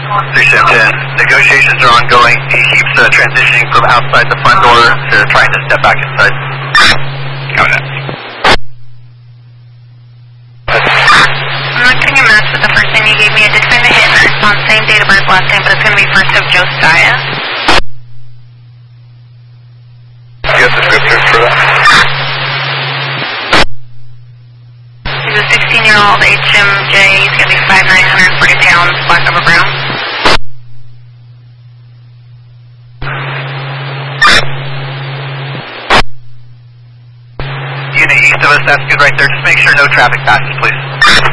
3710. Negotiations are ongoing. He keeps transitioning from outside the front door to trying to step back inside. Got it. I'm not getting a match with the first name you gave me. I did find a hit and it's on same date of birth, last name, but it's going to be first of Josiah. Do you have descriptors for that? He's a 16-year-old HMJ. He's going to be 5'9", 140 pounds, black over brown. Unit east of us, that's good right there. Just make sure no traffic passes, please.